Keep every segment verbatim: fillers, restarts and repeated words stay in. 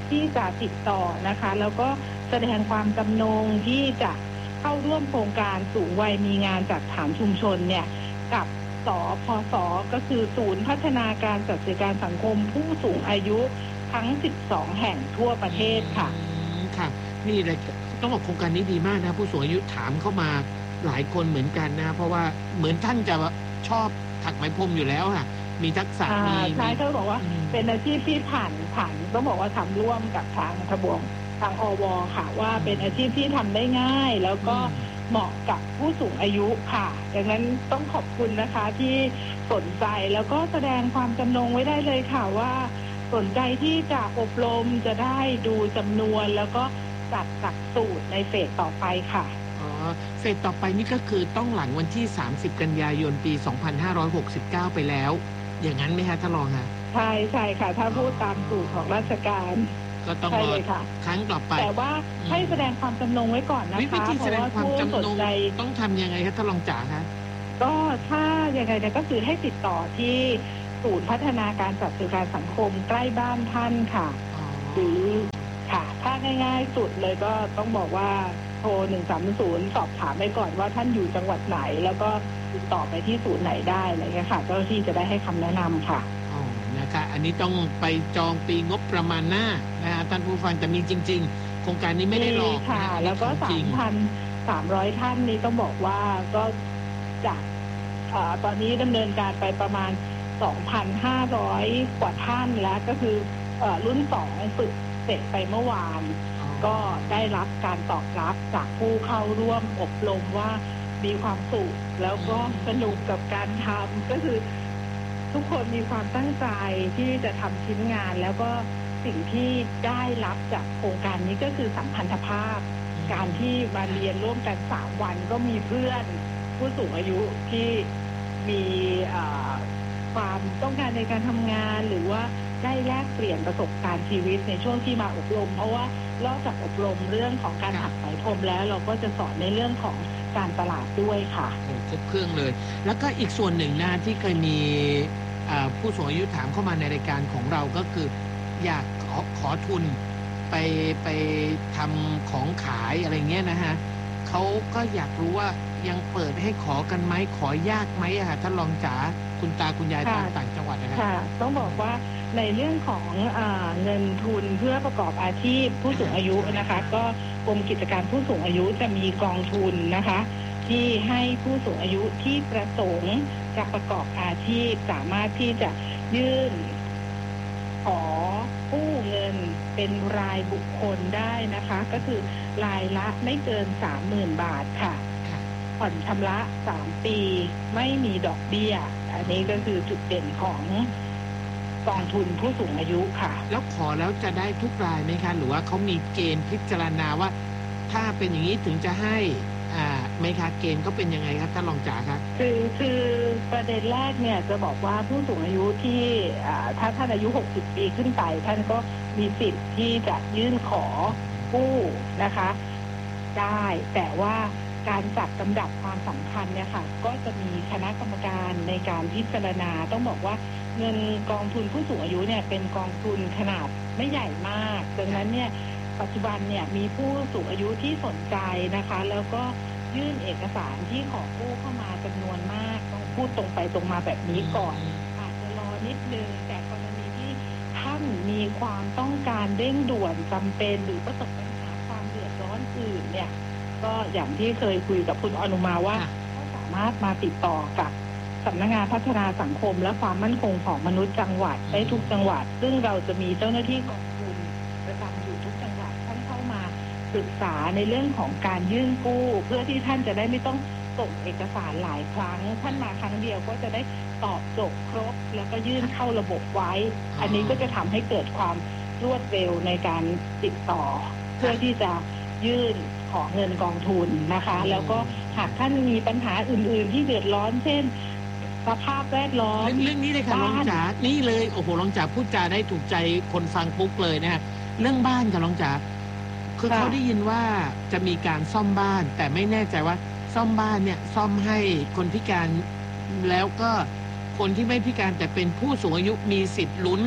ที่จะติดต่อนะคะแล้วก็แสดงความจำนงที่จะเข้าร่วมโครงการสูงวัยมีงานจัดฐานชุมชนเนี่ยกับสพสก็คือศูนย์พัฒนาการจัดกิจการสังคมผู้สูงอายุทั้งสิบสองแห่งทั่วประเทศค่ะค่ะนี่เลยต้องบอกโครงการนี้ดีมากนะผู้สูงอายุถามเข้ามาหลายคนเหมือนกันนะเพราะว่าเหมือนท่านจะชอบถักไหมพรมอยู่แล้วค่ะมีทักษะมีใช่เขาบอกว่าเป็นอาชีพที่ผ่านผ่านต้องบอกว่าทำร่วมกับทางทบวงทางอวค่ะว่าเป็นอาชีพที่ทำได้ง่ายแล้วก็เหมาะกับผู้สูงอายุค่ะดังนั้นต้องขอบคุณนะคะที่สนใจแล้วก็แสดงความจำนงไว้ได้เลยค่ะว่าสนใจที่จะอบรมจะได้ดูจำนวนแล้วก็จัดหลักสูตรในเฟสต่อไปค่ะอ๋อเฟสต่อไปนี่ก็คือต้องหลังวันที่สามสิบกันยายนปีสองพันห้าร้อยหกสิบเก้าไปแล้วอย่างนั้นไหมคะท่านรองคะใช่ใช่ค่ะถ้าพูดตามสูตรของราชการก็ต้องรอครั้งต่อไปแต่ว่าให้แสดงความจำนงไว้ก่อนนะคะเพราะว่าผู้สนใจต้องทำยังไงคะท่านรองจ๋าคะก็ถ้ายังไงเนี่ยก็คือให้ติดต่อที่ศูนย์พัฒนาการจัดกิจการสังคมใกล้บ้านท่านค่ะหรือค่ะถ้าง่ายๆสุดเลยก็ต้องบอกว่าโทรหนึ่งสามศูนย์สอบถามไปก่อนว่าท่านอยู่จังหวัดไหนแล้วก็ติดต่อไปที่ศูนย์ไหนได้อะไรเงี้ยค่ะเจ้าหน้าที่จะได้ให้คำแนะนำค่ะอ๋อนะคะอันนี้ต้องไปจองปีงบประมาณหน้านะฮะท่านผู้ฟังแต่มีจริงๆโครงการนี้ไม่ได้หลอกค่ะแล้วก็สามพันสามร้อยท่านนี้ต้องบอกว่าก็จากตอนนี้ดำเนินการไปประมาณสองพันห้าร้อยกว่าท่านแล้วก็คือรุ่นสองฝึกเสร็จไปเมื่อวานก็ได้รับการตอบรับจากผู้เข้าร่วมอบรมว่ามีความสุขแล้วก็สนุกกับการทำก็คือทุกคนมีความตั้งใจที่จะทำชิ้นงานแล้วก็สิ่งที่ได้รับจากโครงการนี้ก็คือสัมพันธภาพการที่มาเรียนร่วมกันสามวันก็มีเพื่อนผู้สูงอายุที่มีความต้องการในการทำงานหรือว่าได้แลกเปลี่ยนประสบการณ์ชีวิตในช่วงที่มาอบรมเพราะว่านอกจากอบรมเรื่องของการถักไหมพรมแล้วเราก็จะสอนในเรื่องของการตลาดด้วยค่ะโอ้ครบเครื่องเลยแล้วก็อีกส่วนหนึ่งนะที่เคยมีผู้สูงอายุถามเข้ามาในรายการของเราก็คืออยากขอขอทุนไปไปทำของขายอะไรเงี้ยนะฮะเขาก็อยากรู้ว่ายังเปิดให้ขอกันไหมขอยากไหมอะค่ะท่านรองจ๋าคุณตาคุณยายตามต่างจังหวัดนะครับค่ะต้องบอกว่าในเรื่องของเอ่อเงินทุนเพื่อประกอบอาชีพผู้สูงอายุนะคะก็กรมกิจการผู้สูงอายุจะมีกองทุนนะคะที่ให้ผู้สูงอายุที่ประสงค์จะประกอบอาชีพสามารถที่จะยื่นขอกู้เงินเป็นรายบุคคลได้นะคะก็คือรายละไม่เกิน สามหมื่น บาทค่ะผ่อนชำระสามปีไม่มีดอกเบี้ยอันนี้ก็คือจุดเด่นของกองทุนผู้สูงอายุค่ะแล้วขอแล้วจะได้ทุกรายไหมคะหรือว่าเขามีเกณฑ์พิจารณาว่าถ้าเป็นอย่างนี้ถึงจะให้อ่าไม่คะเกณฑ์ก็เป็นยังไงครับท่านรองจ๋าครับคือคือประเด็นแรกเนี่ยจะบอกว่าผู้สูงอายุที่อ่าถ้าท่านอายุหกสิบปีขึ้นไปท่านก็มีสิทธิ์ที่จะยื่นขอกู้นะคะได้แต่ว่าการจัดลำดับความสำคัญเนี่ยค่ะก็จะมีคณะกรรมการในการพิจารณาต้องบอกว่าเงินกองทุนผู้สูงอายุเนี่ยเป็นกองทุนขนาดไม่ใหญ่มากดังนั้นเนี่ยปัจจุบันเนี่ยมีผู้สูงอายุที่สนใจนะคะแล้วก็ยื่นเอกสารที่ขอกู้เข้ามาจำนวนมากต้องพูดตรงไปตรงมาแบบนี้ก่อนอาจจะรอนิดนึงแต่กรณีที่ท่านมีความต้องการเร่งด่วนจำเป็นหรือประสบปัญหาความเดือดร้อนอื่นเนี่ยก็อย่างที่เคยคุยกับคุณอนุมาว่าก็สามารถมาติดต่อกับสำนักงานพัฒนาสังคมและความมั่นคงของมนุษย์จังหวัดได้ทุกจังหวัดซึ่งเราจะมีเจ้าหน้าที่กองทุนประจำอยู่ทุกจังหวัดท่านเข้ามาศึกษาในเรื่องของการยื่นกู้เพื่อที่ท่านจะได้ไม่ต้องส่งเอกสารหลายครั้งท่านมาครั้งเดียวก็จะได้ตอบจบครบแล้วก็ยื่นเข้าระบบไว้อันนี้ก็จะทำให้เกิดความรวดเร็วในการติดต่อเพื่อที่จะยื่นขอเงินกองทุนนะคะแล้วก็หากท่านมีปัญหาอื่นๆที่เดือดร้อนเช่นสภาพแวดล้อมเรื่องนี้เลยค่ะรองจ๋านี่เลยโอ้โหรองจ๋าพูดจาได้ถูกใจคนฟังปุ๊บเลยนะฮะเรื่องบ้านกับรองจ๋าคือเขาได้ยินว่าจะมีการซ่อมบ้านแต่ไม่แน่ใจว่าซ่อมบ้านเนี่ยซ่อมให้คนพิการแล้วก็คนที่ไม่พิการแต่เป็นผู้สูงอายุมีสิทธิ์ลุ้น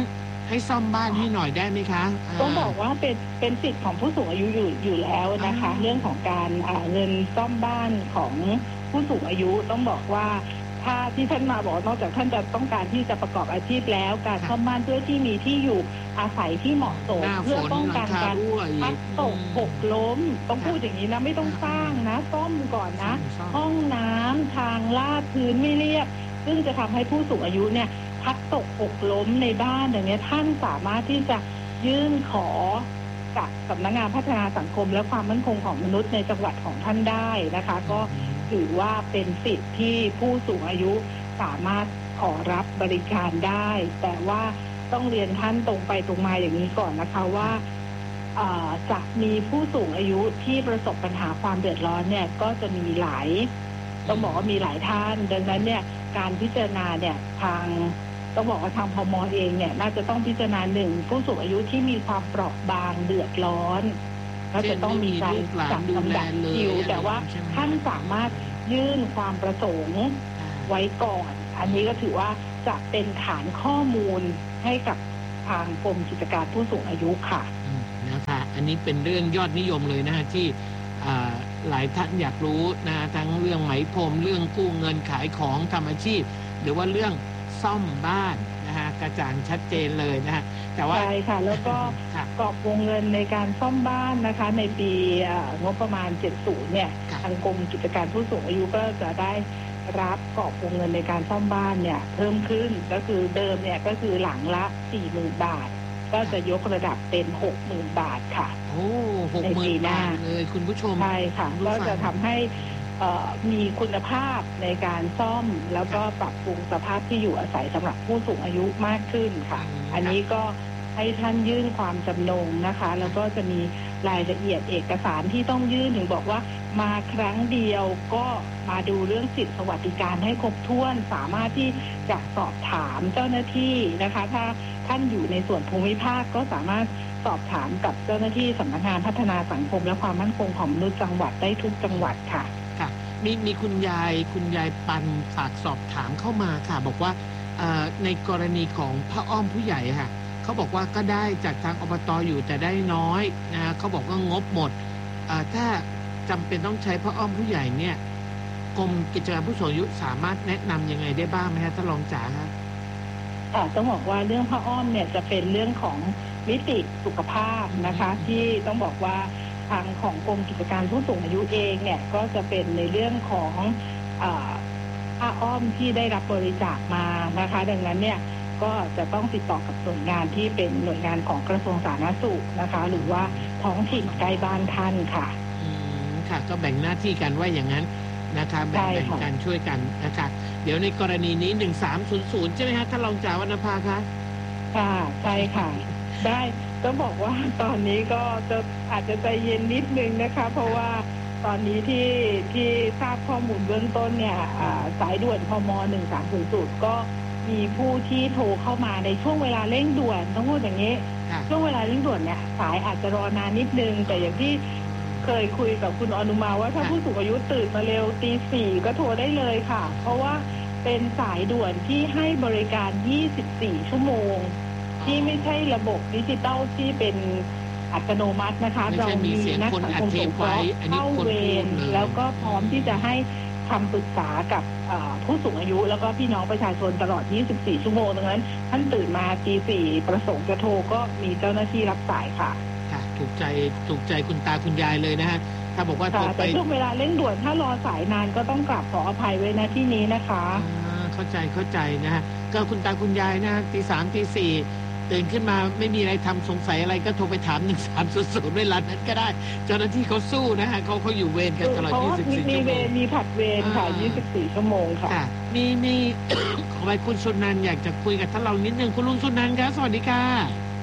ให้ซ่อมบ้านให้หน่อยได้ไหมคะต้องบอกว่าเป็นเป็นสิทธิ์ของผู้สูงอายุอยู่อยู่แล้วนะคะ เรื่องของการเงินซ่อมบ้านของผู้สูงอายุต้องบอกว่าถ้าที่ท่านมาบอกนอกจากท่านจะต้องการที่จะประกอบอาชีพแล้วการซ่อมบ้านเพื่อที่มีที่อยู่อาศัยที่เหมาะสมเพื่อป้องกันการพัดตกหกล้มต้องพูดอย่างนี้นะไม่ต้องสร้างนะซ่อมก่อนนะห้องน้ำทางลาดพื้นไม่เรียบซึ่งจะทำให้ผู้สูงอายุเนี่ยพัดตกหกล้มในบ้านอย่างนี้ท่านสามารถที่จะยื่นขอกับสำนักงานพัฒนาสังคมและความมั่นคงของมนุษย์ในจังหวัดของท่านได้นะคะก็ถือว่าเป็นสิทธิ์ที่ผู้สูงอายุสามารถขอรับบริการได้แต่ว่าต้องเรียนท่านตรงไปตรงมาอย่างนี้ก่อนนะคะว่าจะมีผู้สูงอายุที่ประสบปัญหาความเดือดร้อนเนี่ยก็จะมีหลายต้องบอกว่ามีหลายท่านดังนั้นเนี่ยการพิจารณาเนี่ยทางต้องบอกว่าทางพม.เองเนี่ยน่าจะต้องพิจารณาหนึ่งผู้สูงอายุที่มีความเปราะบางเดือดร้อนก็จะต้องมีการจัดลำดับคิวแต่ว่าท่านสามารถยื่นความประสงค์ไว้ก่อนอันนี้ก็ถือว่าจะเป็นฐานข้อมูลให้กับทางกรมกิจการผู้สูงอายุค่ะนะคะอันนี้เป็นเรื่องยอดนิยมเลยนะที่หลายท่านอยากรู้นะทั้งเรื่องไหมพรมเรื่องกู้เงินขายของทำอาชีพหรือว่าเรื่องซ่อมบ้านนะฮะกระจ่างชัดเจนเลยนะฮะแต่ว่าใช่ค่ะแล้วก็กรอบวงเงินในการซ่อมบ้านนะคะในปีงบประมาณเจ็ดสิบเนี่ยทางกรมกิจการผู้สูงอายุก็จะได้รับกรอบวงเงินในการซ่อมบ้านเนี่ยเพิ่มขึ้นก็คือเดิมเนี่ยก็คือหลังละ สี่หมื่น บาทก็จะยกระดับเป็น หกหมื่น บาทค่ะโอ้ หกหมื่น บาทเลยคุณผู้ชมใช่ค่ะก็จะทำให้มีคุณภาพในการซ่อมแล้วก็ปรับปรุงสภาพที่อยู่อาศัยสำหรับผู้สูงอายุมากขึ้นค่ะอันนี้ก็ให้ท่านยื่นความจำนงนะคะแล้วก็จะมีรายละเอียดเอกสารที่ต้องยื่นถึงบอกว่ามาครั้งเดียวก็มาดูเรื่องสิทธิสวัสดิการให้ครบถ้วนสามารถที่จะสอบถามเจ้าหน้าที่นะคะถ้าท่านอยู่ในส่วนภูมิภาคก็สามารถสอบถามกับเจ้าหน้าที่สำนักงานพัฒนาสังคมและความมั่นคงของมนุษย์จังหวัดได้ทุกจังหวัดค่ะค่ะมีมีคุณยายคุณยายปันฝากสอบถามเข้ามาค่ะบอกว่าในกรณีของพระอ้อมผู้ใหญ่ค่ะเขาบอกว่าก็ได้จากทางอบต.อยู่แต่ได้น้อยนะเขาบอกว่างบหมดถ้าจำเป็นต้องใช้พระอ้อมผู้ใหญ่เนี่ยกรมกิจการผู้สูงอายุสามารถแนะนำยังไงได้บ้างไหมคะท่านรองจ๋าครับต้องบอกว่าเรื่องพระอ้อมเนี่ยจะเป็นเรื่องของมิติสุขภาพนะคะที่ต้องบอกว่าทางของกรมกิจการผู้สูงอายุเองเนี่ยก็จะเป็นในเรื่องของผ้าอ้อมที่ได้รับบริจาคมานะคะดังนั้นเนี่ยก็จะต้องติดต่อกับหน่วยงานที่เป็นหน่วยงานของกระทรวงสาธารณสุขนะคะหรือว่าท้องถิ่นใกล้บ้านท่านค่ะอืมค่ะก็แบ่งหน้าที่กันว่าอย่างนั้นนะคะแบ่งแบ่งกันช่วยกันนะคะเดี๋ยวในกรณีนี้หนึ่งสามศูนย์ศูนย์ใช่ไหมคะท่านรองจ่าวรรณภาคะค่ะใช่ค่ะได้ต้องบอกว่าตอนนี้ก็จะอาจจะใจเย็นนิดนึงนะคะเพราะว่าตอนนี้ที่ที่ทราบข้อมูลเบื้องต้นเนี่ยสายด่วนพมหนึ่งสามศูนย์ศูนย์ก็มีผู้ที่โทรเข้ามาในช่วงเวลาเร่งด่วนต้องพูดอย่างนี้ช่วงเวลาเร่งด่วนเนี่ยสายอาจจะรอนานนิดนึงแต่อย่างที่เคยคุยกับคุณอนุมาว่าถ้าผู้สูงอายุตื่นมาเร็วตีสี่ก็โทรได้เลยค่ะเพราะว่าเป็นสายด่วนที่ให้บริการยี่สิบสี่ชั่วโมงที่ไม่ใช่ระบบดิจิตอลที่เป็นอัตโนมัตินะคะเรามีนักสังคมสงเคราะห์เข้าเวรแล้วก็พร้อมที่จะให้คำปรึกษากับผู้สูงอายุแล้วก็พี่น้องประชาชนตลอดยี่สิบสี่ชั่วโมงดังนั้นท่านตื่นมาตีสี่ประสงค์จะโทรก็มีเจ้าหน้าที่รับสายค่ะค่ะถูกใจถูกใจคุณตาคุณยายเลยนะฮะถ้าบอกว่าโทรไปแต่ช่วงเวลาเร่งด่วนถ้ารอสายนานก็ต้องกราบขออภัยไว้นะที่นี้นะคะเข้าใจเข้าใจนะฮะก็คุณตาคุณยายนะตีสามตีสี่ตื่นขึ้นมาไม่มีอะไรทำสงสัยอะไรก็โทรไปถามหนึ่งสามศูนย์ศูนย์เวลานั้นก็ได้เจ้าหน้าที่เขาสู้นะฮะเขาเขาอยู่เวรกันตลอดยี่สิบสี่ชั่วโมงมีเวรมีผัดเวรค่ะยี่สิบสี่ชั่วโมงค่ะมีมีขอไปคุณสุนันท์อยากจะคุยกับท่านเรานิดนึงคุณลุงสุนันท์ครับสวัสดีค่ะ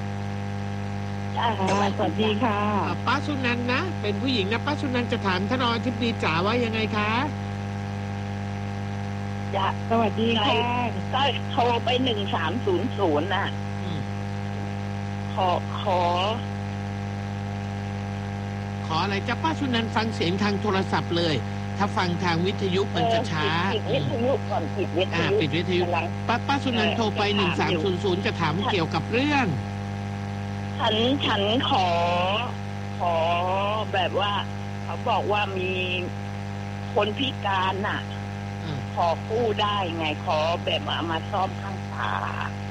สวัสดีค่ะป้าสุนันท์นะเป็นผู้หญิงนะป้าสุนันท์จะถามท่านรองอธิบดีจ๋าว่ายังไงคะสวัสดีค่ะก็โทรไปหนึ่งสามศูนย์ศูนย์น่ะขอขอขออะไรจะป้าสุนันท์ฟังเสียงทางโทรศัพท์เลยถ้าฟังทางวิทยุมันจะช้าปิดวิทยุก่อนปิดวิทอ่ายุปิดวิทยุป้าป้าสุนันท์โทรไปหนึ่งสามศูนย์ศูนย์จะถามเกี่ยวกับเรื่องฉันฉันขอ ขอแบบว่า เขาบอกว่ามีคนพิการน่ะ ขอกู้ได้ไงขอแบบมามาซ่อมข้างฝา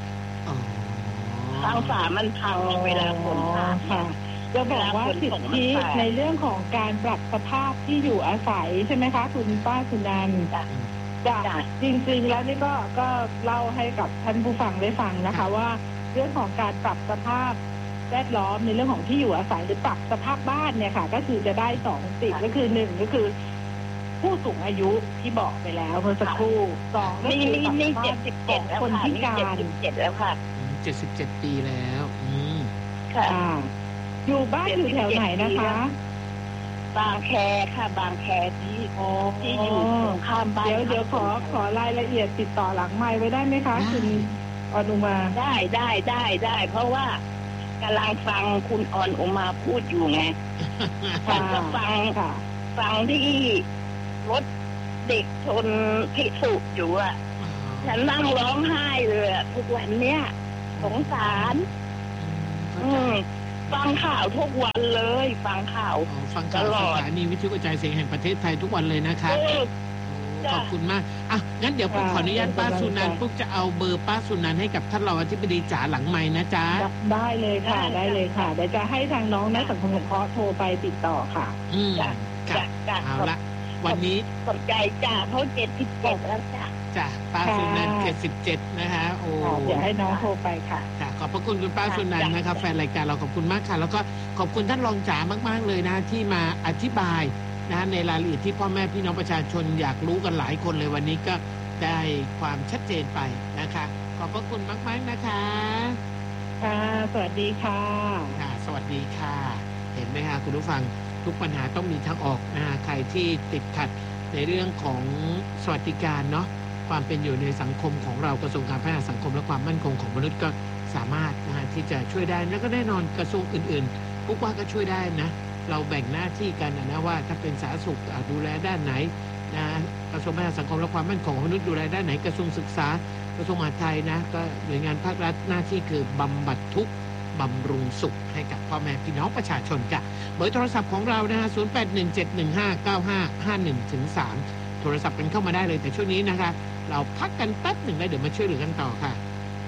ข้างฝามันพังเวลาฝนผ่านค่ะจะบอกว่าสิทธิในเรื่องของการปรับสภาพที่อยู่อาศัยใช่ไหมคะคุณป้าสุนันท์จ้ะจริงๆแล้วนี่ก็ก็เล่าให้กับท่านผู้ฟังได้ฟังนะคะว่าเรื่องของการปรับสภาพแวดล้อมในเรื่องของที่อยู่อาศัยหรือปรับสภาพบ้านเนี่ยค่ะก็คือจะได้สองสิทธิ์ก็คือหนึ่งก็คือผู้สูงอายุที่บอกไปแล้วเมื่อสักครู่สองก็คือปรับสภาพของคนพิการเจ็ดแล้วค่ะเจ็ดสิบเจ็ดปีแล้วอืมค่ะอยู่บ้านอยู่แถวไหนนะคะบางแคค่ะบางแคที่ที่อยู่ตรงข้ามบ้านเดี๋ยวเดี๋ยวขอขอรายละเอียดติดต่อหลังไมค์ไว้ได้ไหมคะคุณอนุมาได้ได้ได้ได้เพราะว่ากำลังฟังคุณออนอุมาพูดอยู่ไงฉันก็ฟังค่ะฟังที่รถเด็กชนพิสุอยู่อ่ะฉันนั่งร้องไห้เลยทุกวันเนี้ยสงสารอืมฟังข่าวทุกวันเลยฟังข่าวฟังข่าวสถานีวิทยุกระจายเสียงแห่งประเทศไทยทุกวันเลยนะคะขอบคุณมากอ่ะงั้นเดี๋ยวผมขออนุญาตป้าสุนันท์ปุ๊บจะเอาเบอร์ป้าสุนันท์ให้กับท่านรองอธิบดีจ๋าหลังไมค์นะจ๊ะได้เลยค่ะได้เลยค่ะเดี๋ยวจะให้ทางน้องนักสังคมสงเคราะห์โทรไปติดต่อค่ะอืมจ้ะเอาละวันนี้สนใจจ้ะเขาเจ็ดสิบเจ็ดแล้วจ้ะจ้ะป้าสุนันท์เจ็ดสิบเจ็ดนะคะโอ้เดี๋ยวให้น้องโทรไปค่ะค่ะขอบพระคุณคุณป้าสุนันท์นะครับแฟนรายการเราขอบคุณมากค่ะแล้วก็ขอบคุณท่านรองจ๋ามากๆเลยนะที่มาอธิบายนะในรายละเอียดที่พ่อแม่พี่น้องประชาชนอยากรู้กันหลายคนเลยวันนี้ก็ได้ความชัดเจนไปนะคะขอบพระคุณมากๆนะคะค่ะสวัสดีค่ะค่ะสวัสดีค่ะเห็นไหมคะคุณผู้ฟังทุกปัญหาต้องมีทางออกนะใครที่ติดขัดในเรื่องของสวัสดิการเนาะความเป็นอยู่ในสังคมของเรากระทรวงการพัฒนาสังคมและความมั่นคงของมนุษย์ก็สามารถนะฮะที่จะช่วยได้แล้วก็แน่นอนกระทรวงอื่นๆพวกว่าก็ช่วยได้นะเราแบ่งหน้าที่กันนะว่าถ้าเป็นสาธารณสุขดูแลด้านไหนนะกระทรวงพัฒนาสังคมและความมั่นคงของมนุษย์ดูแลด้านไหนกระทรวงศึกษากระทรวงมหาดไทยนะก็หน่วยงานภาครัฐหน้าที่คือบำบัดทุกข์บำรุงสุขให้กับพ่อแม่พี่น้องประชาชนจ้ะเบอร์โทรศัพท์ของเรานะฮะศูนย์ แปด หนึ่ง เจ็ด หนึ่ง ห้า เก้า ห้า ห้า หนึ่ง ถึง สามโทรศัพท์กันเข้ามาได้เลยแต่ช่วงนี้นะคะเราพักกันแป๊บหนึ่งแล้วเดี๋ยวมาช่วยเหลือกันต่อค่ะ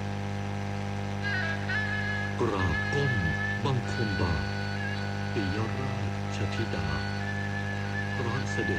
กราบก้มบังคมบาทปิยราชธิดาพระเสด็จ